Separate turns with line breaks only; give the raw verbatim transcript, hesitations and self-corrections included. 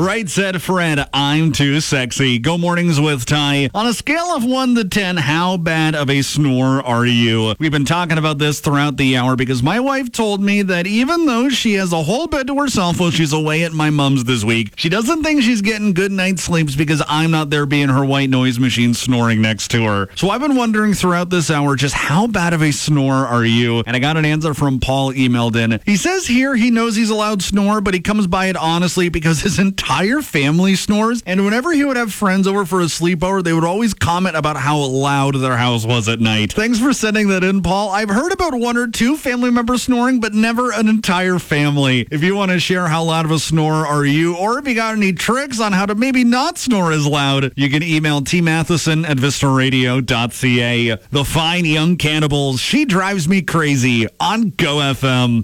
Right said Fred, I'm too sexy. Go mornings with Ty. On a scale of one to ten, how bad of a snore are you? We've been talking about this throughout the hour because my wife told me that even though she has a whole bed to herself while she's away at my mom's this week, she doesn't think she's getting good night's sleeps because I'm not there being her white noise machine snoring next to her. So I've been wondering throughout this hour, just how bad of a snore are you? And I got an answer from Paul emailed in. He says here he knows he's allowed snore, but he comes by it honestly because his entire family snores. And whenever he would have friends over for a sleepover, they would always comment about how loud their house was at night. Thanks for sending that in, Paul. I've heard about one or two family members snoring, but never an entire family. If you want to share how loud of a snorer are you, or if you got any tricks on how to maybe not snore as loud, you can email T Matheson at vista radio dot c a. The fine young cannibals, She Drives Me Crazy on Go F M.